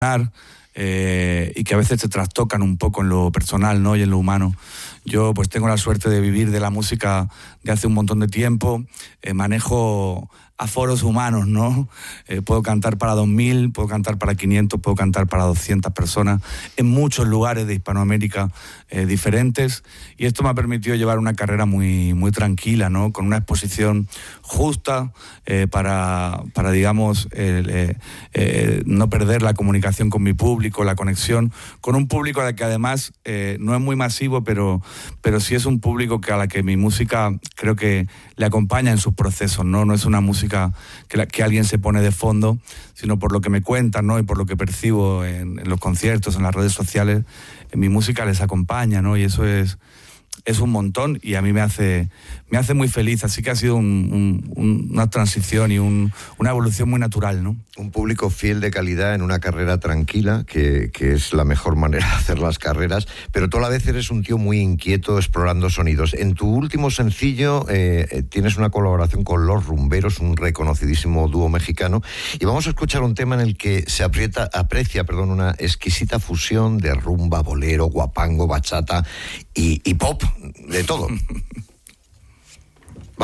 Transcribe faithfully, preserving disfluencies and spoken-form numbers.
Eh, y que a veces te trastocan un poco en lo personal, ¿no? Y en lo humano. Yo pues tengo la suerte de vivir de la música de hace un montón de tiempo, eh, manejo aforos humanos, ¿no? Eh, puedo cantar para dos mil, puedo cantar para quinientos, puedo cantar para doscientas personas en muchos lugares de Hispanoamérica eh, diferentes, y esto me ha permitido llevar una carrera muy, muy tranquila, ¿no? Con una exposición justa eh, para, para, digamos, eh, eh, eh, no perder la comunicación con mi público, la conexión con un público que además eh, no es muy masivo, pero, pero sí es un público que a la que mi música creo que le acompaña en sus procesos, ¿no? No es una música que, la, que alguien se pone de fondo, sino por lo que me cuentan, ¿no? Y por lo que percibo en, en los conciertos, en las redes sociales, en mi música les acompaña, ¿no? Y eso es, es un montón, y a mí me hace, me hace muy feliz. Así que ha sido un, un, una transición y un, una evolución muy natural, ¿no? Un público fiel de calidad en una carrera tranquila, que, que es la mejor manera de hacer las carreras, pero tú a la vez eres un tío muy inquieto explorando sonidos. En tu último sencillo eh, tienes una colaboración con Los Rumberos, un reconocidísimo dúo mexicano, y vamos a escuchar un tema en el que se aprieta, aprecia perdón, una exquisita fusión de rumba, bolero, guapango, bachata y, y pop, de todo.